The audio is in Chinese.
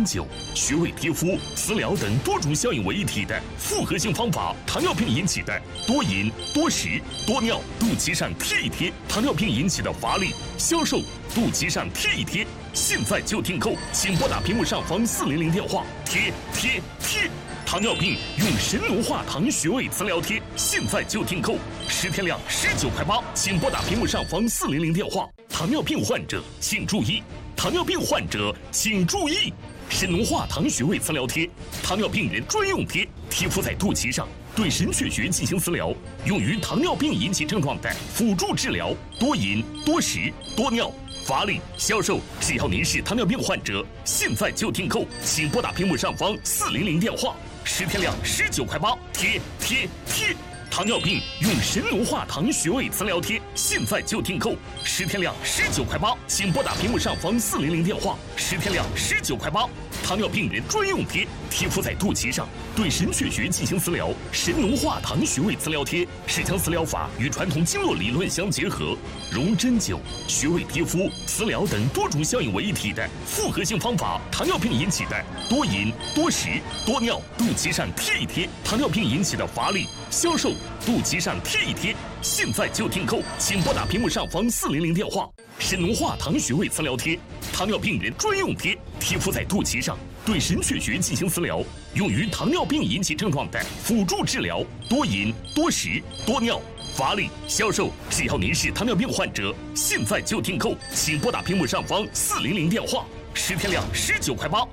针灸、穴位贴敷、磁疗等多种效应为一体的复合性方法。糖尿病引起的多饮、多食、多尿，肚脐上贴一贴；糖尿病引起的乏力、消瘦，肚脐上贴一贴。现在就订购，请拨打屏幕上方400电话，贴。糖尿病用神农化糖穴位磁疗贴，现在就订购，10天量19块8，请拨打屏幕上方400电话。糖尿病患者请注意，糖尿病患者请注意，神农化糖穴位磁疗贴，糖尿病人专用贴，贴敷在肚脐上，对神阙穴进行磁疗，用于糖尿病引起症状的辅助治疗。多饮、多食、多尿、乏力、消瘦，只要您是糖尿病患者，现在就订购，请拨打屏幕上方400电话，10天量19块8，贴。糖尿病用神农化糖穴位磁疗贴，现在就订购，10天量19块8，请拨打屏幕上方400电话，10天量19块8。糖尿病人专用贴，贴敷在肚脐上，对神阙穴进行磁疗。神农化糖穴位磁疗贴是将磁疗法与传统经络理论相结合，融针灸、穴位贴敷、磁疗等多种效应为一体的复合性方法。糖尿病引起的多饮、多食、多尿，肚脐上贴一贴；糖尿病引起的乏力、消瘦，肚脐上贴一贴。现在就订购，请拨打屏幕上方400电话。神农化糖穴位磁疗贴，糖尿病人专用贴，贴敷在肚脐上，对神阙穴进行磁疗，用于糖尿病引起症状的辅助治疗。多饮、多食、多尿、乏力、消瘦，只要您是糖尿病患者，现在就订购，请拨打屏幕上方400电话，10天量19块8，